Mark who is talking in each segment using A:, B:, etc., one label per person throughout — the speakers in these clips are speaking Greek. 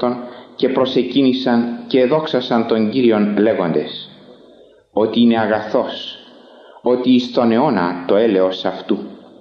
A: αυτόν και προσεκίνησαν και εδόξασαν τον Κύριον λέγοντες ότι είναι αγαθός, ότι εις τον αιώνα το έλεος αυτού.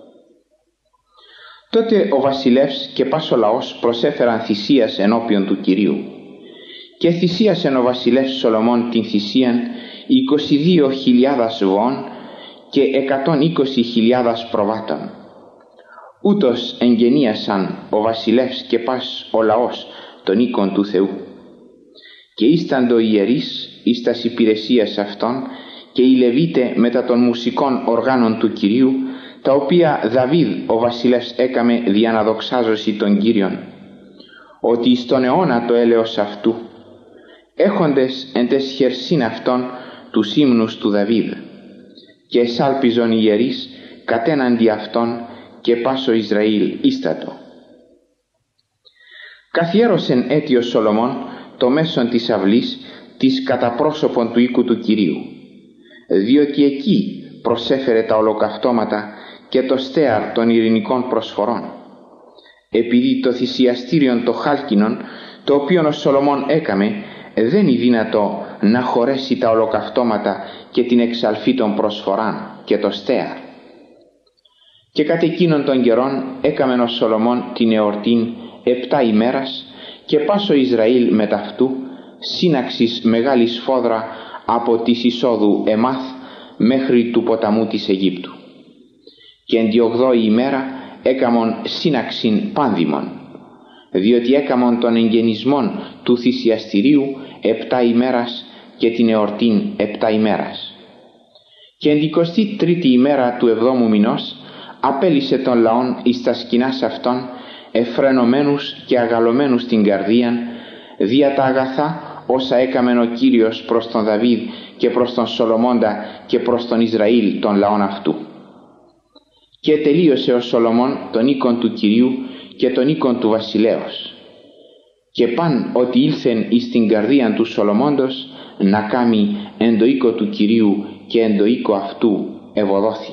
A: Τότε ο βασιλεύς και πας ο λαός προσέφεραν θυσίας ενώπιον του Κυρίου και θυσίασεν ο βασιλεύς Σολομών την θυσίαν 22.000 βοών και 120.000 προβάτων. Ούτως εγγενίασαν ο βασιλεύς και πας ο λαός των οίκων του Θεού. Και ίσταντο οι ιερείς εις τας υπηρεσίας αυτών και οι Λεβίτε μετά των μουσικών οργάνων του Κυρίου, τα οποία Δαβίδ ο βασιλεύς έκαμε δια να δοξάζωση τον Κύριον, ότι εις τον αιώνα το έλεος αυτού, έχοντες εν τες χερσίν αυτών τους ύμνους του Δαβίδ, και εσάλπιζον οι ιερείς κατέναντι αυτών και πάσο Ισραήλ ίστατο. Καθιέρωσεν έτη ο Σολομών το μέσον της αυλής της κατά πρόσωπον του οίκου του Κυρίου, διότι εκεί προσέφερε τα ολοκαυτώματα και το στέαρ των ειρηνικών προσφορών, επειδή το θυσιαστήριον το χάλκινον, το οποίον ο Σολομών έκαμε, δεν είναι δύνατο να χωρέσει τα ολοκαυτώματα και την εξαλφή των προσφοράν και το στέαρ. Και κατ' εκείνον των καιρών έκαμεν ο Σολομών την εορτήν 7 ημέρας και πάσο Ισραήλ μετ' αυτού σύναξης μεγάλη σφόδρα από της εισόδου Εμάθ μέχρι του ποταμού της Αιγύπτου. Και εν τη 8η ημέρα έκαμον σύναξην πάνδημον, διότι έκαμον των εγγενισμών του θυσιαστηρίου 7 ημέρας και την εορτήν 7 ημέρας. Και εν τη 23η ημέρα του 7ου μηνός απέλυσε των λαών εις τα σκηνάς αυτών εφρενωμένους και αγαλωμένους την καρδίαν δια τα αγαθά όσα έκαμεν ο Κύριος προς τον Δαβίδ και προς τον Σολομώντα και προς τον Ισραήλ των λαών αυτού. Και τελείωσε ο Σολομών τον οίκον του Κυρίου και τον οίκον του βασιλέως, και παν ότι ήλθεν εις την καρδίαν του Σολομώντος να κάμει εν το οίκο του Κυρίου και εν το οίκο αυτού ευωδόθη.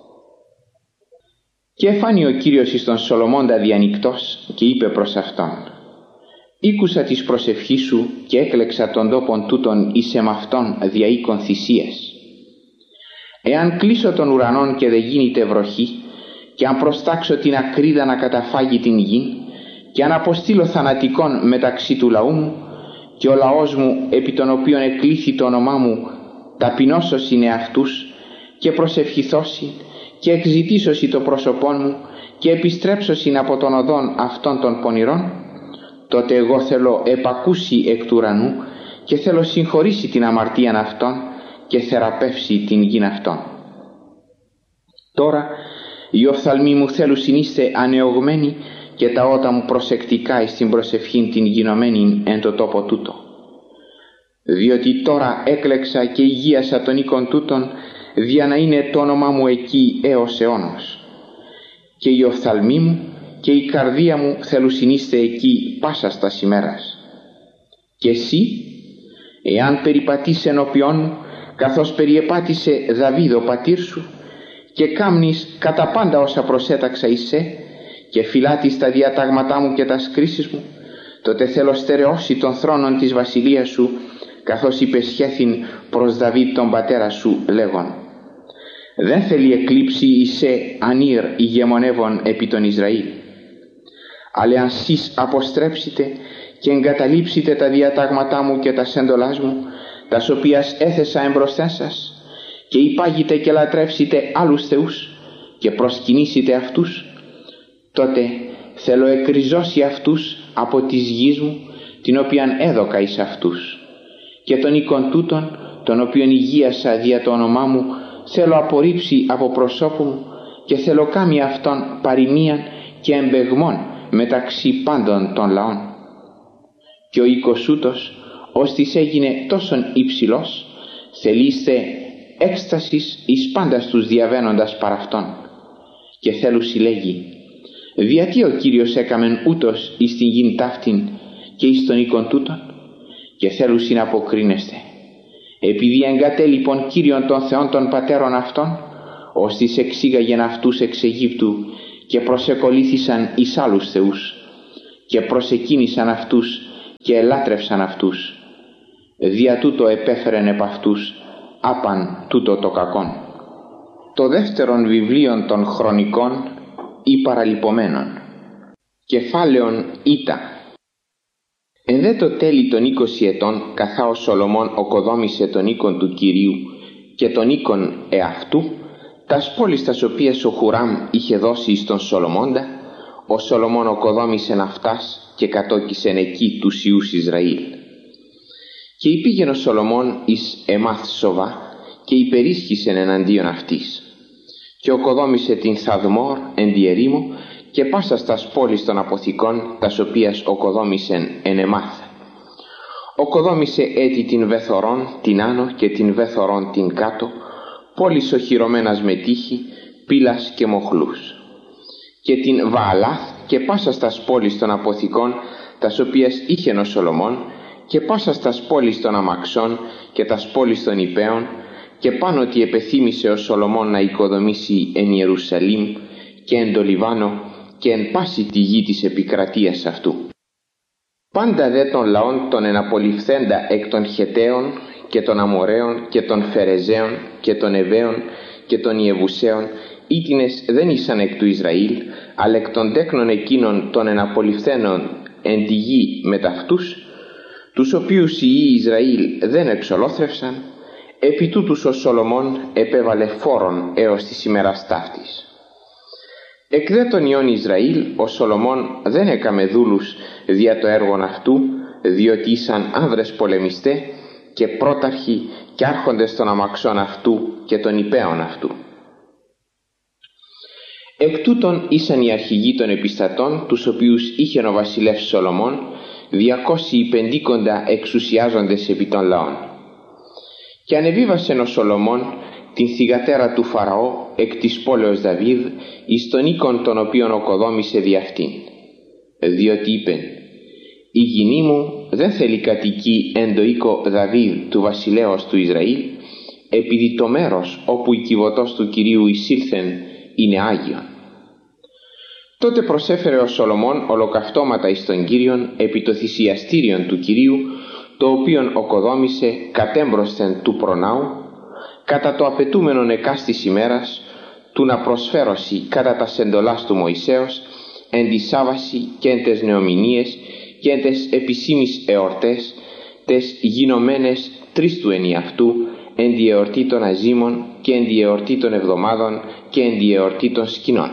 A: Και εφάνει ο Κύριος εις τον Σολομώντα διανυκτός και είπε προς αυτόν: «Ήκουσα της προσευχής σου και έκλεξα τον τόπον τούτον εις εμαυτόν δια οίκον θυσίες. Εάν κλείσω των ουρανών και δεν γίνεται βροχή, και αν προστάξω την ακρίδα να καταφάγει την γη, και αν αποστείλω θανατικών μεταξύ του λαού μου, και ο λαός μου επί τον οποίον εκλήθη το όνομά μου ταπεινώσωσιν εαυτούς και προσευχηθώσιν και εξητήσωσι το πρόσωπόν μου και επιστρέψωσιν από των οδών αυτών των πονηρών, τότε εγώ θέλω επακούσει εκ του ουρανού και θέλω συγχωρήσει την αμαρτίαν αυτών και θεραπεύσει την γην αυτών. Τώρα οι οφθαλμοί μου θέλουσιν είστε ανεωγμένοι και τα ότα μου προσεκτικά εις την προσευχήν την γινωμένην εν το τόπο τούτο. Διότι τώρα έκλεξα και υγείασα των οίκων τούτων δια να είναι το όνομά μου εκεί έως αιώνος. Και οι οφθαλμοί μου και η καρδία μου θέλουσιν είστε εκεί πάσα στας ημέρας. Και εσύ, εάν περιπατήσει ενώπιόν μου, καθώς περιεπάτησε Δαβίδ ο πατήρ σου, και κάμνεις κατά πάντα όσα προσέταξα εις σε, και φυλάτεις τα διατάγματά μου και τα κρίσεις μου, τότε θέλω στερεώσει των θρόνων της βασιλείας σου, καθώς υπεσχέθην προς Δαβίδ τον πατέρα σου λέγον: δεν θέλει εκλείψει εις σε ανήρ ηγεμονεύων επί τον Ισραήλ. Αλλά αν σεις αποστρέψετε και εγκαταλείψετε τα διατάγματά μου και τα έντολάς μου, τας οποίας έθεσα εμπροσθέν σας, και υπάγετε και λατρεύσετε άλλους θεούς και προσκυνήσετε αυτούς, τότε θέλω εκριζώσει αυτούς από της γης μου, την οποίαν έδωκα εις αυτούς, και των οίκων τούτων, τον οποίον υγείασα δια το όνομά μου, θέλω απορρίψει από προσώπου μου και θέλω κάμει αυτόν παροιμίαν και εμπεγμών μεταξύ πάντων των λαών. Και ο οίκος ούτος, ώστις έγινε τόσον υψηλός, θελείστε έκστασης εις πάντας τους διαβαίνοντας παρ' αυτόν. Και θέλουσι λέγει: διατί ο Κύριος έκαμεν ούτως εις την γην ταύτην και εις τον οίκον τούτον? Και θέλουσι να αποκρίνεστε, επειδή εγκατέλειπον Κύριον των Θεών των πατέρων αυτών, ώστις εξήγαγεν αυτούς εξ Αιγύπτου και προσεκολήθησαν εις άλλους θεούς και προσεκίνησαν αυτούς και ελάτρευσαν αυτούς. Δια τούτο επέφερεν επ' αυτούς άπαν τούτο το κακόν. Το δεύτερον βιβλίον των χρονικών ή παραλυπωμένων. Κεφάλαιον Ήτα. Εν δε το τέλη των 20 ετών, καθά ο Σολομών οκοδόμησε τον οίκον του Κυρίου και τον οίκον εαυτού, τας πόλεις τας οποίες ο Χουράμ είχε δώσει εις τον Σολομώντα, ο Σολομών οκοδόμησεν αυτάς και κατόκισεν εκεί τους ιούς Ισραήλ. Και υπήγεν ο Σολομών εις Εμάθ Σοβά και υπερίσχυσεν εναντίον αυτής. Και οκοδόμησε την Θαδμόρ εν τη ερήμο και πάσα στας πόλεις των αποθηκών, τας οποίας οκοδόμησεν εν Εμάθ. Οκοδόμησε έτη την Βεθορών την άνω και την Βεθορών την κάτω, πόλεις οχυρωμένας με τείχη, πύλας και μοχλούς. Και την Βααλάθ και πάσα στας πόλεις των αποθηκών, τας οποίας είχεν ο Σολομών, και πάσα στας πόλεις των αμαξών και τας πόλεις των υπέων, και πάνω ότι επεθύμησε ο Σολομών να οικοδομήσει εν Ιερουσαλήμ και εν το Λιβάνο και εν πάση τη γη της επικρατείας αυτού. Πάντα δε των λαών των εναπολυφθέντα εκ των Χεταίων και των Αμοραίων και των Φερεζαίων και των Εβαίων και των Ιεβουσαίων, ήτινες δεν ήσαν εκ του Ισραήλ, αλλά εκ των τέκνων εκείνων των εναπολυφθένων εν τη γη με ταυτούς, τους οποίους οι ιοί Ισραήλ δεν εξολόθρευσαν, επί τούτους ο Σολομών επέβαλε φόρον έως της ημέρας ταύτης. Εκ δε των ιών Ισραήλ ο Σολομών δεν έκαμε δούλους δια το έργον αυτού, διότι ήσαν άνδρες πολεμιστέ και πρόταρχοι και άρχοντες των αμαξών αυτού και των υπέων αυτού. Εκ τούτων ήσαν οι αρχηγοί των επιστατών, τους οποίους είχε ο βασιλεύς Σολομών, 250 εξουσιάζοντες επί των λαών. Και ανεβίβασεν ο Σολομών την θυγατέρα του Φαραώ εκ της πόλεως Δαβίδ εις τον οίκον τον οποίον οκοδόμησε δι' αυτήν. Διότι είπεν, η γυνή μου δεν θέλει κατοικεί εν το οίκο Δαβίδ του βασιλέως του Ισραήλ, επειδή το μέρος όπου η κυβωτός του Κυρίου εισήλθεν είναι Άγιον. Τότε προσέφερε ο Σολομών ολοκαυτώματα εις τον Κύριον επί το θυσιαστήριον του Κυρίου, το οποίον οκοδόμησε κατέμπροσθεν του προνάου, κατά το απαιτούμενον εκάστης ημέρας, του να προσφέρωση κατά τα σεντολάς του Μωυσέως, εν τη Σάββαση και εν τες νεομηνίες και εν τες επισήμεις εορτές, τες γινωμένες τρεις του ενιαυτού, εν τη εορτή των αζήμων και εν τη εορτή των εβδομάδων και εν τη εορτή των σκηνών.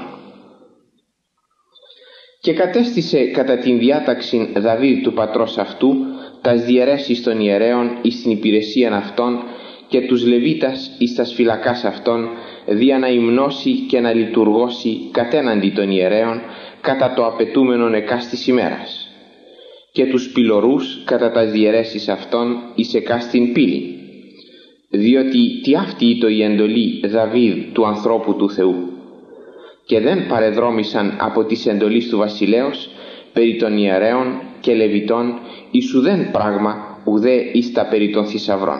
A: Και κατέστησε κατά την διάταξην Δαβίδ του πατρός αυτού τας διαιρέσεις των ιερέων εις την υπηρεσίαν αυτών και τους Λεβίτας εις τας φυλακάς αυτών, δια να υμνώσει και να λειτουργώσει κατέναντι των ιερέων κατά το απαιτούμενον εκάστης ημέρας, και τους πυλωρούς κατά τας διαιρέσεις αυτών εις εκάστην πύλη, διότι τι αυτή ήτο η εντολή Δαβίδ του ανθρώπου του Θεού, και δεν παρεδρόμησαν από της εντολής του βασιλέως περί των ιερέων και Λεβιτών εις ουδέν πράγμα ουδέ εις τα περί των θησαυρών.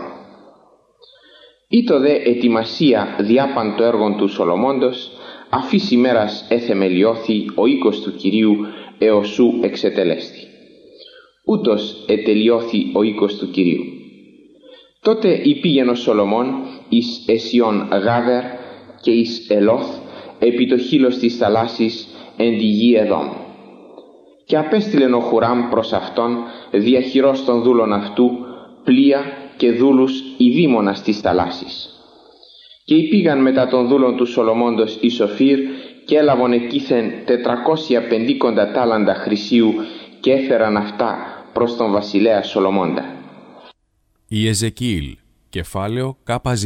A: Ήτο δε ετοιμασία διάπαν το έργον του Σολομώντος, αφής ημέρας εθεμελιώθη ο οίκος του Κυρίου έως σου εξετελέστη. Ούτως ετελειώθη ο οίκος του Κυρίου. Τότε υπήγεν ο Σολομών εις Εσιών Γάβερ και εις Ελόθ επί το χείλος της θαλάσσης εν τη γη Εδόμ. Και απέστειλεν ο Χουράμ προς αυτόν διαχειρός των δούλων αυτού πλοία και δούλους ειδήμονας της θαλάσσης. Και υπήγαν μετά των δούλων του Σολομώντος εις Οφύρ και έλαβον εκείθεν 450 τάλαντα χρυσίου και έφεραν αυτά προς τον βασιλέα Σολομώντα.
B: Ιεζεκίηλ, κεφάλαιο ΚΖ.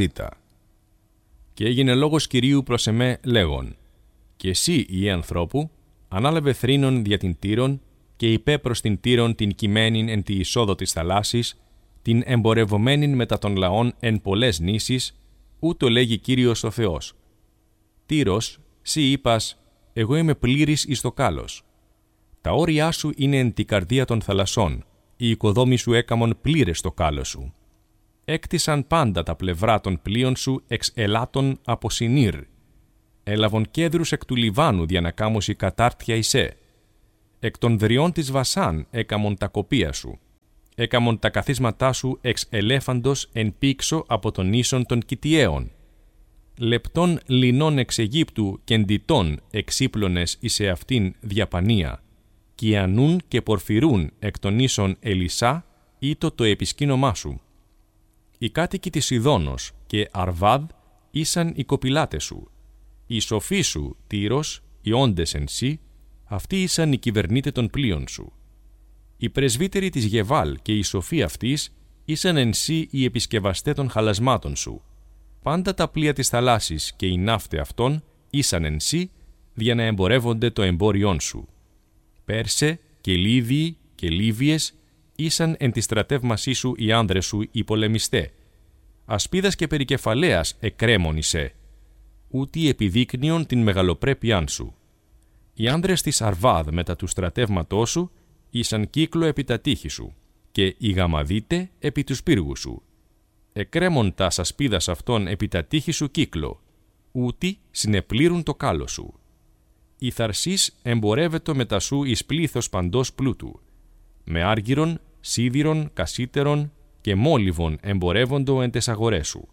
B: Και έγινε λόγος Κυρίου προς εμέ λέγον, «Και εσύ, Υιέ ανθρώπου, ανάλαβε θρήνον δια την Τύρον και υπέ προς την Τύρον την κειμένην εν τη εισόδο της θαλάσσης, την εμπορευομένην μετά των λαών εν πολλές νήσεις, ούτω λέγει Κύριος ο Θεός. Τύρος, σύ είπας, εγώ είμαι πλήρης εις το κάλος. Τα όρια σου είναι εν τη καρδία των θαλασσών, η οικοδόμη σου έκαμον πλήρες το κάλος σου. Έκτισαν πάντα τα πλευρά των πλοίων σου εξ ελάτων από Σινήρ. Έλαβον κέδρους εκ του Λιβάνου δια να κάμωση κατάρτια εισέ. Εκ των δριών της Βασάν έκαμον τα κοπία σου, έκαμον τα καθίσματά σου εξ ελέφαντος εν πήξω από τον ίσον των Κιτιαίων. Λεπτών λινών εξ Αιγύπτου και εντιτών εξύπλωνες εις εαυτήν διαπανία, κιανούν και πορφυρούν εκ των ίσων Ελισά, ήτο το επισκήνωμά σου. Οι κάτοικοι της Ιδώνος και Αρβάδ ήσαν οι κοπηλάτες σου. Οι σοφοί σου, Τύρος, οι όντες εν σύ, αυτοί ήσαν οι κυβερνήτε των πλοίων σου. Οι πρεσβύτεροι της Γεβάλ και οι σοφοί αυτής ήσαν εν σύ οι επισκευαστέ των χαλασμάτων σου. Πάντα τα πλοία της θαλάσσης και οι ναύτε αυτών ήσαν εν σύ, για να εμπορεύονται το εμπόριόν σου. Πέρσε και Λίδιοι και Λίβιες ήσαν εν τη στρατεύμασή σου οι άνδρες σου οι πολεμιστέ. Ασπίδας και περικεφαλαίας εκρέμονισέ, ούτι επιδείκνυον την μεγαλοπρέπειάν σου. Οι άνδρες της Αρβάδ μετά του στρατεύματός σου ήσαν κύκλο επί τα τείχη σου, και οι γαμαδίτε επί τους πύργους σου. Εκρέμον τας ασπίδας αυτών επί τα τείχη σου κύκλο, ούτι συνεπλήρουν το κάλο σου. Η Θαρσής εμπορεύετο μετά σου εις πλήθος παντός πλούτου. Με άργυρον, σίδηρον, κασίτερον και μόλιβον εμπορεύοντο εν τες αγορές σου.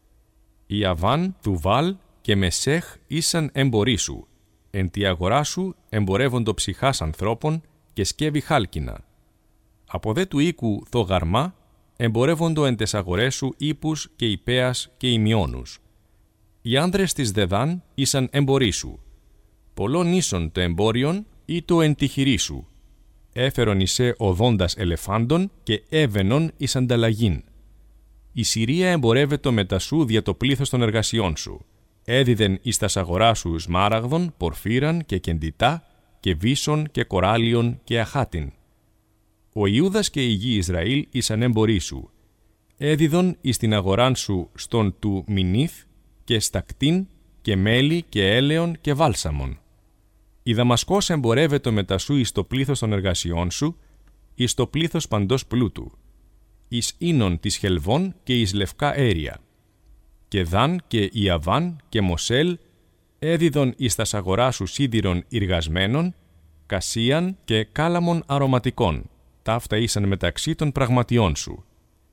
B: Η Αβάν, Θουβάλ και Μεσέχ ήσαν εμποροί σου. Εν τη αγορά σου εμπορεύοντο ψυχάς ανθρώπων και σκεύη χάλκινα. Από δε του οίκου Θογαρμά εμπορεύοντο εν τες αγορές σου ύπους και υπέας και ημιώνους. Οι άνδρες της Δεδάν ήσαν εμποροί σου. Πολλών ίσον το εμπόριον ή το εν τη χειρή σου. Έφερον εισέ οδόντας ελεφάντων και έβαινον εις ανταλλαγήν. Η Συρία εμπορεύετο μετά σου δια το πλήθος των εργασιών σου. Έδιδεν εις τας αγορά σου σμάραγδον, πορφύραν και κεντητά και βίσον και κοράλιον και αχάτιν. Ο Ιούδας και η γη Ισραήλ ήσαν εμποροί σου. Έδιδον εις την αγοράν σου στον του Μινίθ και στακτίν και μέλι και έλεον και βάλσαμον. Η Δαμασκός εμπορεύετο μετά σου εις το πλήθος των εργασιών σου, εις το πλήθος παντός πλούτου, εις ίνων της Χελβών και εις λευκά έρια. Και Δάν και Ιαβάν και Μοσέλ έδιδον εις τας αγορά σου σίδηρον ιργασμένων, κασίαν και κάλαμον αρωματικών, ταύτα ήσαν μεταξύ των πραγματιών σου.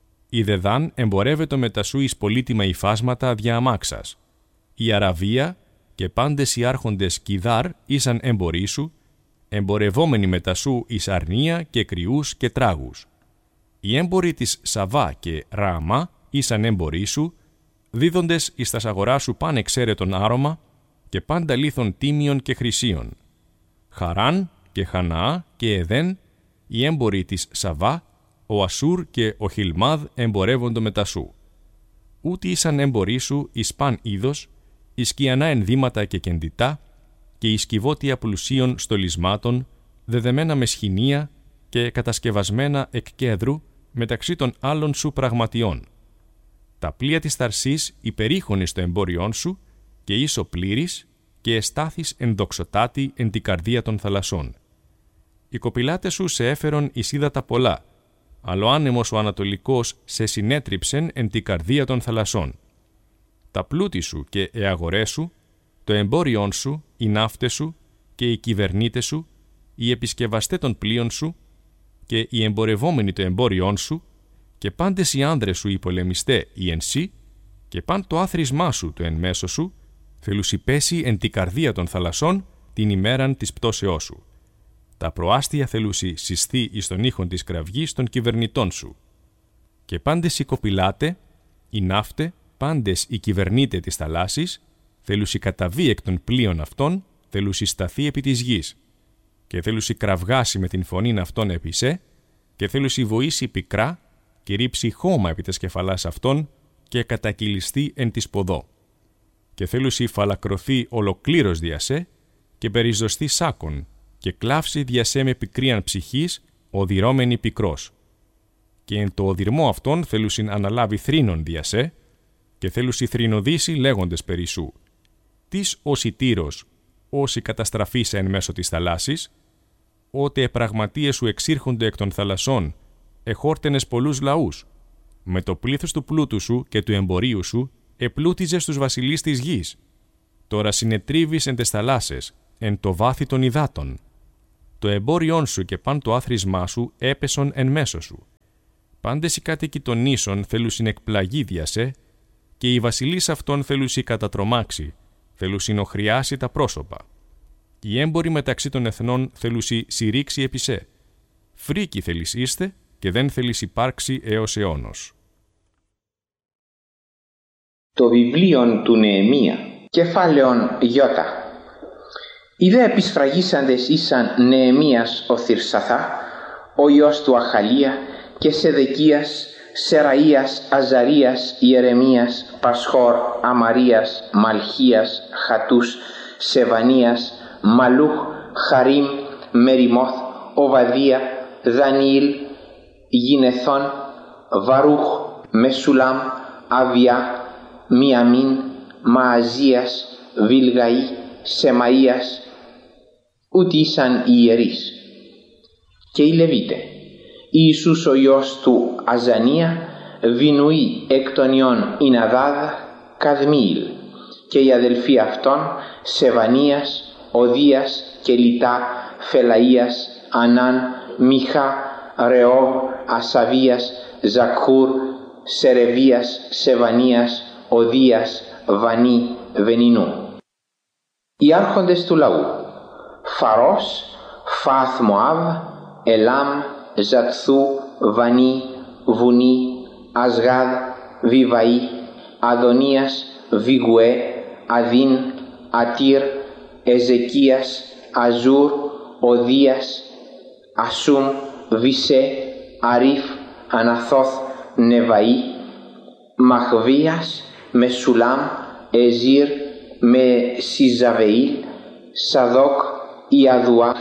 B: Η Δεδάν εμπορεύετο μετά σου εις πολύτιμα υφάσματα δια αμάξας. Η Αραβία και πάντες οι άρχοντες Κιδάρ ήσαν εμποροί σου, εμπορευόμενοι μετά σου εις αρνία και κρυούς και τράγους. Οι έμποροι της Σαβά και Ρααμά ήσαν εμποροί σου, δίδοντες εις τας αγορά σου παν εξαίρετον άρωμα και πάντα λίθον τίμιον και χρυσίων. Χαράν και Χαναά και Εδέν, οι έμποροι της Σαβά, ο Ασούρ και ο Χιλμάδ εμπορεύοντο μετά σου. Ούτι ήσαν έμποροι σου εις παν είδος, εις κιανά ενδύματα και κεντητά και εις κυβότια πλουσίων στολισμάτων, δεδεμένα με σχοινία και κατασκευασμένα εκ κέδρου μεταξύ των άλλων σου πραγματιών. Τα πλοία της Θαρσής υπερήχωνε στο εμπόριόν σου και ίσο πλήρης και εστάθης ενδοξωτάτη εν την καρδία των θαλασσών. Οι κοπηλάτες σου σε έφερον εις ύδατα πολλά, αλλά ο άνεμος ο ανατολικός σε συνέτριψεν εν την καρδία των θαλασσών. Τα πλούτη σου και οι αγορές σου, το εμπόριόν σου, οι ναύτες σου και οι κυβερνήτες σου, οι επισκευαστέ των πλοίων σου και οι εμπορευόμενοι το εμπόριόν σου και πάντες οι άνδρες σου οι πολεμιστέ οι εν σύ και παν το άθροισμά σου το εν μέσω σου, θελουσιπέσει εν την καρδία των θαλασσών την ημέραν της πτώσεώς σου. Τα προάστια θελουσι συστεί εις τον ήχον της κραυγής των κυβερνητών σου. Και πάντες οι κοπηλάτε, οι ναύτε, πάντες οι κυβερνήτε της θαλάσσης, θέλουσι καταβεί εκ των πλοίων αυτών, θέλουσι σταθεί επί της γης, και θέλουσι κραυγάσει με την φωνήν αυτών επί σε, και θέλουσι βοήσει πικρά, και ρίψει χώμα επί τας κεφαλάς αυτών, και κατακυλιστεί εν της ποδό. Και θέλουσι φαλακρωθεί ολοκλήρως δια σε, και περιζωστεί σάκον, και κλάψει δια σε με πικρίαν ψυχής, οδυρώμενη πικρός. Και εν το οδυρμό αυτών θέλουσιν αναλάβει θρήνον δια σε, και θέλουσι θρηνοδήσει λέγοντες περί σου. Τις ως η Τύρος, ως η καταστραφήσα εν μέσω της θαλάσσης, ότε επραγματίες σου εξήρχονται εκ των θαλασσών, εχόρτενες πολλούς λαούς. Με το πλήθος του πλούτου σου και του εμπορίου σου, επλούτιζες τους βασιλείς της γης. Τώρα συνετρίβεις εν τες θαλάσσες, εν το βάθη των υδάτων. Το εμπόριόν σου και παν το άθροισμά σου έπεσον εν μέσω σου. Πάντες οι κάτοικοι των νήσων θέλουσιν εκπλαγεί διασέ, και οι βασιλείς αυτών θέλουσι κατατρομάξει, θέλουσιν οχριάσει τα πρόσωπα. Οι έμποροι μεταξύ των εθνών θέλουσι συρρήξει επισέ. Φρίκοι θέλεις είστε και δεν θέλεις υπάρξει έως αιώνος.
A: Το βιβλίον του Νεεμία, κεφάλαιον Ι. Οι δε επισφραγίσαντες ήσαν Νεεμίας ο Θυρσαθά, ο ιός του Αχαλία, και Σεδεκίας, Σεραΐας, Αζαρίας, Ιερεμίας, Πασχόρ, Αμαρίας, Μαλχίας, Χατούς, Σεβανίας, Μαλούχ, Χαρίμ, Μεριμόθ, Οβαδία, Δανιήλ, Γινεθών, Βαρούχ, Μεσουλάμ, Αβιά, Μιαμίν, Μααζίας, Βιλγαή, Σεμαΐας, ούτι ήσαν οι ιερείς. Και οι Λεβίτε, Ιησούς ο Υιός του Αζανία, Βινουή εκ των ιών Ιναδάδ, Καδμίηλ, και οι αδελφοί αυτών, Σεβανίας, Οδίας, Κελιτά, Φελαΐας, Ανάν, Μιχά, Ρεόβ, Ασαβίας, Ζακχούρ, Σερεβίας, Σεβανίας, Οδίας, Βανί, Βενινού. Οι άρχοντες του λαού, Φαρός, Φάθ Μωάβ, Ελάμ, Ζατθού, Βανί, Βουνί, Ασγάδ, Βιβαή, Αδωνίας, Βιγουέ, Αδίν, Ατήρ, Εζεκίας, Αζούρ, Οδίας, Ασούμ, Βισέ, Αρίφ, Αναθόθ, Νεβαή, Μαχβίας, Μεσουλάμ, Εζήρ, με Σιζαβεήλ, Σαδόκ, Ιαδουά,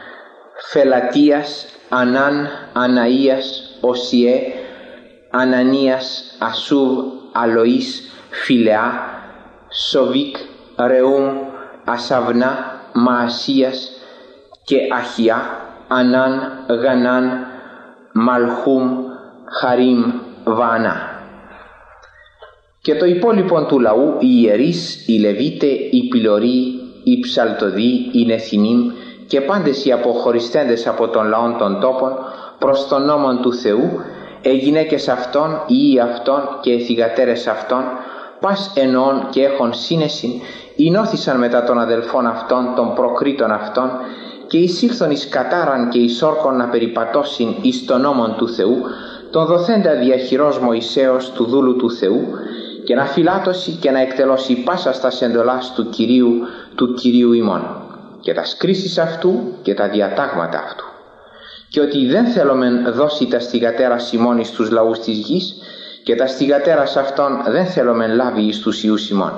A: Φελατίας, Ανάν, Αναΐας, Οσιέ, Ανανίας, Ασούβ, Αλοΐς, Φιλεά, Σοβίκ, Ρεούμ, Ασαβνά, Μαασίας και Αχιά, Ανάν, Γανάν, Μαλχούμ, Χαρίμ, Βανά. Και το υπόλοιπον του λαού, οι ιερείς, οι Λεβίτε, οι πυλωροί, οι ψαλτοδοί, οι νεθινίμ και πάντες οι αποχωριστέντες από τον λαόν των τόπων προς τον νόμον του Θεού, οι γυναίκες αυτών, οι ιοι αυτών και οι θυγατέρες αυτών, πας εννοών και έχων σύνεσιν, εινώθησαν μετά των αδελφών αυτών, των προκρίτων αυτών, και εισήλθον εις κατάραν και εις όρκον να περιπατώσιν εις τον νόμον του Θεού, τον δοθέντα διαχειρός Μωυσέως του δούλου του Θεού, και να φυλάτωσει και να εκτελώσει πάσα στα εντολάς του Κυρίου ημών, και τα σκρίσεις αυτού και τα διατάγματα αυτού. Και ότι δεν θέλομεν δώσει τα στιγατέρας ημών εις τους λαούς της γης, και τα στιγατέρας αυτών δεν θέλομεν λάβει εις τους ιούς ημών.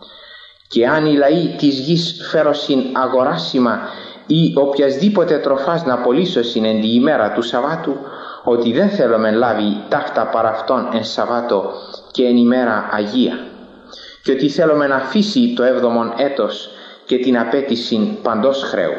A: Και αν οι λαοί της γης φέρωσιν αγοράσιμα ή οποιασδήποτε τροφάς να πωλήσωσιν εν τη ημέρα του Σαββάτου, ότι δεν θέλομεν λάβει ταύτα παρά αυτόν εν Σαββάτο και εν ημέρα Αγία, και ότι θέλομεν αφήσει το 7ο έτος και την απέτησιν παντός χρέους.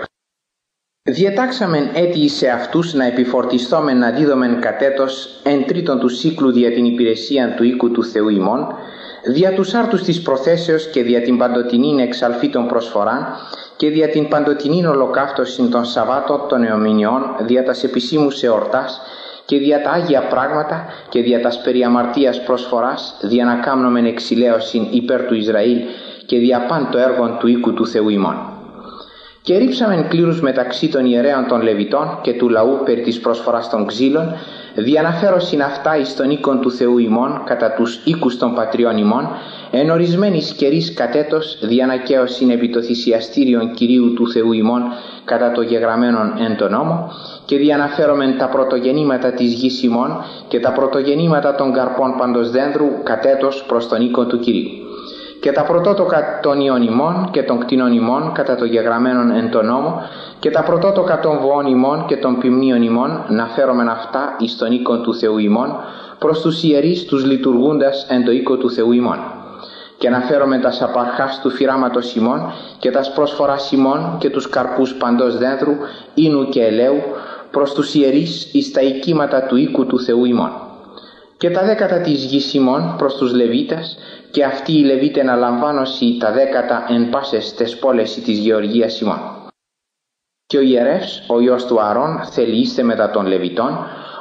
A: Διετάξαμεν έτη σε αυτούς να επιφορτιστόμεν να δίδομεν κατέτος εν τρίτον του σύκλου δια την υπηρεσία του οίκου του Θεού ημών, δια τους άρτους της προθέσεως και δια την παντοτινήν εξαλφή των προσφοράν και δια την παντοτινήν ολοκαύτωσιν των Σαββάτων των Εωμηνιών, δια τας επισήμους εορτάς και δια τα Άγια πράγματα και δια τας περί αμαρτίας προσφοράς, δια να κάμνομεν εξηλαίωσιν υπέρ του Ισραήλ και δια παν το έργον του οίκου του Θεού ημών. Και ρίψαμεν κλήρους μεταξύ των ιερέων των Λεβιτών και του λαού περί της προσφοράς των ξύλων, διαναφέρωσιν αυτά εις τον οίκον του Θεού ημών κατά τους οίκους των πατριών ημών, εν ορισμένης καιρής κατέτος διανακαίωσιν επί το θυσιαστήριον Κυρίου του Θεού ημών κατά το γεγραμμένον εν τον νόμο, και διαναφέρομεν τα πρωτογενήματα της γης ημών και τα πρωτογενήματα των καρπών παντός δένδρου κατέτος προς τον οίκον του Κυρίου. Και τα πρωτότοκα των ιών ημών και των κτηνών ημών κατά το γεγραμμένον εν τον νόμο, και τα πρωτότοκα των βοών ημών και των ποιμνίων ημών να φέρομεν αυτά εις τον οίκον του Θεού ημών προς τους ιερείς τους λειτουργούντας εν το οίκο του Θεού ημών. Και να φέρομεν τας απαρχάς του φυράματος ημών και τας πρόσφορας ημών και τους καρπούς παντός δένδρου, ίνου και ελαίου προς τους ιερείς εις τα οικίματα του οίκου του Θεού ημών. Και τα δέκατα της γης ημών προς τους Λεβίτας, και αυτοί οι Λεβίτε να λαμβάνωσι τα δέκατα εν πάσες τες πόλεις της γεωργίας ημών. Και ο ιερεύς, ο Υιός του Αρών, θελιείστε μετά των Λεβιτών,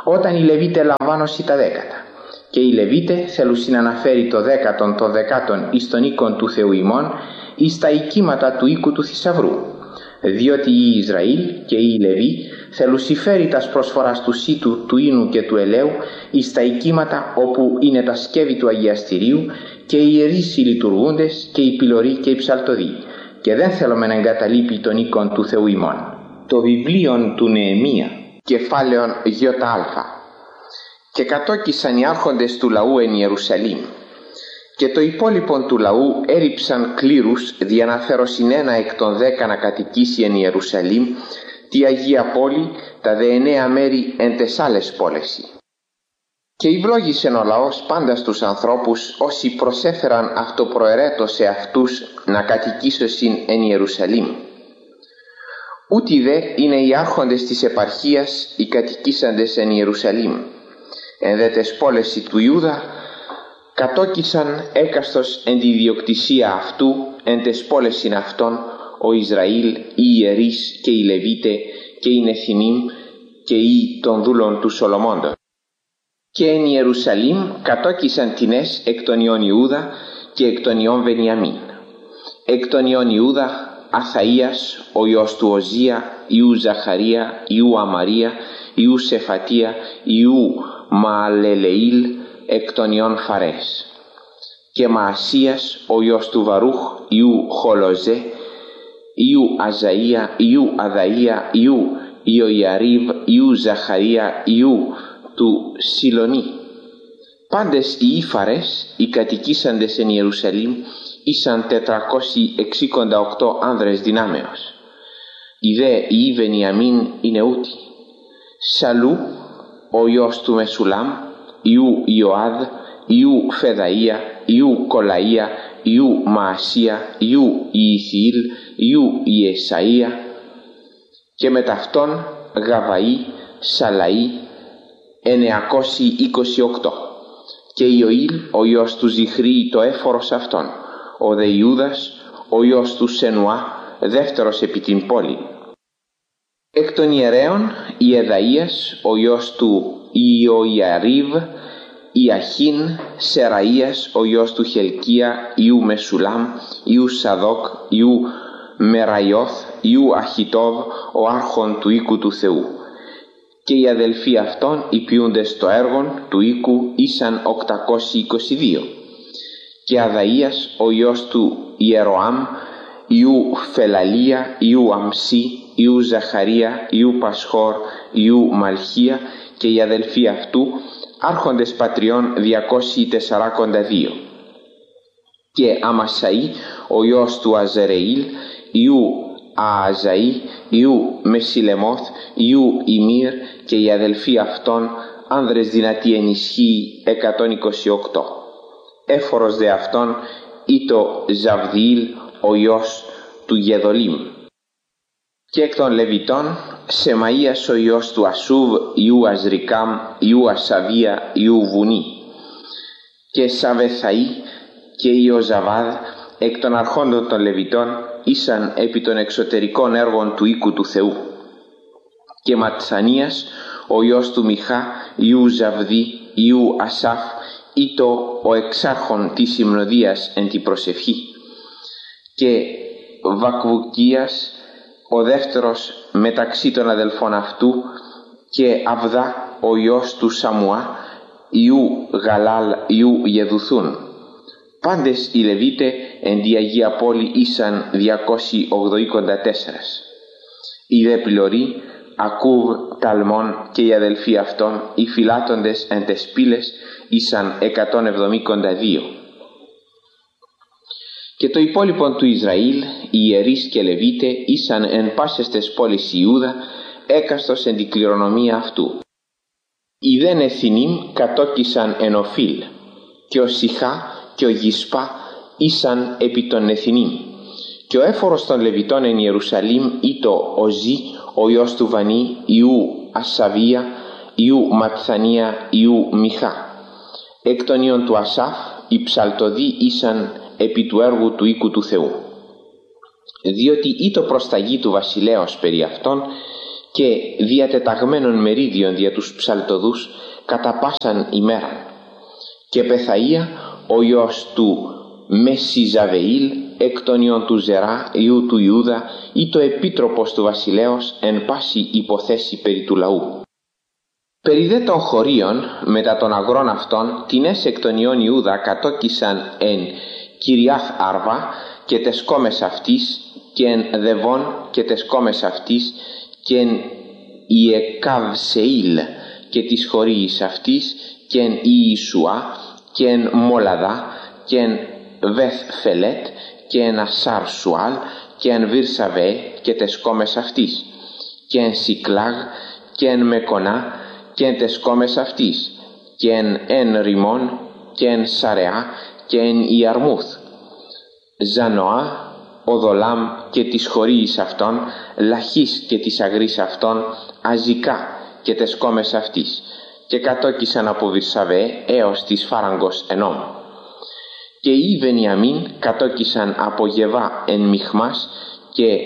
A: όταν οι Λεβίτε λαμβάνωσι τα δέκατα. Και οι Λεβίτε θέλουσιν να αναφέρει το δέκατον των δεκάτων εις τον οίκον του Θεού ημών, εις τα οικίματα του οίκου του θησαυρού. Διότι οι Ισραήλ και οι Λεβί θέλουσι φέρει τας προσφοράς του σύτου, του ίνου και του ελαίου εις τα οικίματα όπου είναι τα σκεύη του Αγιαστηρίου και οι ιερείς οι λειτουργούντες και οι πυλωροί και οι ψαλτοδοί. Και δεν θέλουμε να εγκαταλείπει τον οίκον του Θεού ημών. Το βιβλίο του Νεεμία, κεφάλαιον ΙΑ. Και κατόκισαν οι άρχοντες του λαού εν Ιερουσαλήμ. Και το υπόλοιπον του λαού έριψαν κλήρους δια να φέρωσιν ένα εκ των 10 να κατοικήσει εν Ιερουσαλήμ, τη Αγία Πόλη, τα δε 9 μέρη εν τες άλλες πόλεσι. Και ευλόγησεν ο λαός πάντα στους ανθρώπους όσοι προσέφεραν αυτοπροαιρέτως σε αυτούς να κατοικήσωσιν εν Ιερουσαλήμ. Ούτι δε είναι οι άρχοντες της επαρχίας οι κατοικήσαντες εν Ιερουσαλήμ. Εν δε τες πόλεσι του Ιούδα κατόκισαν έκαστος εν τη ιδιοκτησία αυτού εν τες πόλεσιν αυτών ο Ισραήλ, οι ιερείς και οι Λεβίτε και οι Νεθινίμ και οι των δούλων του Σολομώντος. Και εν Ιερουσαλήμ κατόκισαν τινές εκ των ιών Ιούδα και εκ των ιών Βενιαμίν. Εκ των ιών Ιούδα Αθαΐας ο ιός του Οζία, Ιού Ζαχαρία, Ιού Αμαρία, Ιού Σεφατία, Ιού Μααλελεήλ, εκ των ιών Φαρές. Και Μαασίας ο ιός του Βαρούχ, Ιού Χολοζέ, Ιού Αζαΐα, Ιού Αδαΐα, Ιού Ιωιαρίβ, Ιού Ζαχαρία, Ιού του Σιλονί. Πάντες οι Ήφαρες, οι κατοικήσαντες εν Ιερουσαλήμ, ήσαν 468 άνδρες δυνάμεως. Οι δε οι Βενιαμίν είναι ούτοι: Σαλού ο ιός του Μεσουλάμ, Ιού Ιωάδ, Ιού Φεδαΐα, Ιού Κολαΐα, Ιού Μαασία, Ιού Ιηθιήλ, Ιού Ιεσαΐα, και με ταυτόν Γαβαΐ, Σαλαΐ, 928. Και Ιωήλ ο ιός του Ζιχρή το έφορος αυτόν, ο δε Ιούδας ο ιός του Σενουά, δεύτερος επί την πόλη. Εκ των ιερέων Ιεδαΐας ο ιός του Ιωιαρίβ, Ιαχίν, Σεραΐας ο ιός του Χελκία, Ιού Μεσουλάμ, Ιού Σαδόκ, Ιού Μεραϊώθ, Ιού Αχιτόβ, ο άρχον του οίκου του Θεού. Και οι αδελφοί αυτών υποιούντες το έργον του οίκου ήσαν 822. Και Αδαΐας ο ιός του Ιεροάμ, Ιού Φελαλία, Ιού Αμσί, Ιού Ζαχαρία, Ιού Πασχόρ, Ιού Μαλχία, και οι αδελφοί αυτού άρχοντες πατριών 242. Και Αμασαΐ ο ιός του Αζερεήλ, Ιού Ααζαΐ, Ιού Μεσιλεμόθ, Ιού Ιμύρ, και οι αδελφοί αυτών άνδρες δυνατοί εν ισχύει 128. Έφορος δε αυτών ήτο Ζαβδιήλ ο ιός του Γεδολίμ. Και εκ των Λεβιτών Σεμαΐας ο ιός του Ασούβ, Ιού Αζρικάμ, Ιού Ασαβία, Ιού Βουνή. Και Σαβεθαΐ και Ιωζαβάδ εκ των αρχόντων των Λεβιτών ήσαν επί των εξωτερικών έργων του οίκου του Θεού. Και Ματσανίας ο ιός του Μιχά, Ιού Ζαβδί, Ιού Ασάφ, ήτο ο εξάρχον της υμνοδίας εν τη προσευχή. Και Βακβουκίας ο δεύτερος μεταξύ των αδελφών αυτού, και Αβδά ο ιός του Σαμουά, Ιού Γαλάλ, Ιού Γεδουθούν. Πάντες οι Λεβίτε εν τη Αγία Πόλη ήσαν 284. Οι δε πυλωροί Ακούβ, Ταλμών και οι αδελφοί αυτών, οι φυλάτοντες εν τες πύλες, ήσαν 172. Και το υπόλοιπον του Ισραήλ, οι ιερείς και Λεβίτε, ήσαν εν πάσες τες πόλεις Ιούδα, έκαστος εν την κληρονομία αυτού. Οι δε Νεθινίμ κατόκισαν εν Οφίλ, και ο Σιχά και ο Γισπά ήσαν επί των Νεθινίμ. Και ο έφορος των Λεβιτών εν Ιερουσαλήμ ήτο Οζή ο ιός του Βανί, Ιού Ασαβία, Ιού Ματθανία, Ιού Μιχά. Εκ των ιών του Ασάφ οι ψαλτοδοί ήσαν επί του έργου του οίκου του Θεού. Διότι ήτο προσταγή του βασιλέως περί αυτών, και διατεταγμένων μερίδιων δια τους ψαλτοδούς κατά πάσαν ημέραν. Και Πεθαΐα ο ιός του Μεσιζαβεήλ εκ των ιών του Ζερά ιού του Ιούδα ή το επίτροπος του βασιλέως εν πάση υποθέσει περί του λαού. Περί δε των χωρίων μετά των αγρών αυτών τινές εκ των ιών Ιούδα κατόκισαν εν Κυριάθ Άρβα και τες κόμες αυτής και εν Δεβών και τες κόμες αυτής και εν Ιεκαβσεήλ και τις χωρίης αυτής και εν Ιησουά και εν Μολαδά και εν Βεθφελέτ και εν Ασάρ Σουάλ και εν Βυρσαβέ και τες κόμες αυτής και εν Σικλάγ και εν Μεκονά και εν τες κόμες αυτής και εν Ριμών και εν Σαρεά και εν Ιαρμούθ, Ζανοά, Οδολάμ και τις χωρίης αυτών, Λαχής και τις αγρής αυτών, Αζικά και τες κόμες αυτής, και κατόκισαν από Βυρσαβέ έως της Φάραγκος Ενόμ. Και οι Βενιαμίν κατόκισαν από Γεβά εν Μιχμάς και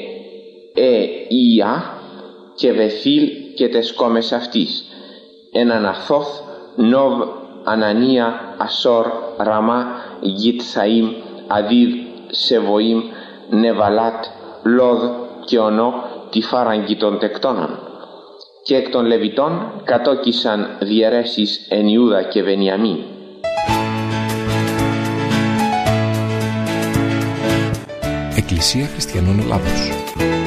A: Ία και Βεθήλ και τες κόμες αυτής, εν Αναθόθ, Νοβ, Ανανία, Ασόρ, Ραμά, Γιτθαΐμ, Αδίδ, Σεβοΐμ, Νεβαλάτ, Λόδ και Ονό, τη φάραγγι των τεκτώνων. Και εκ των Λεβιτών κατόκισαν διαιρέσεις εν Ιούδα και Βενιαμίν.
B: Εκκλησία Χριστιανών Ελλάδος.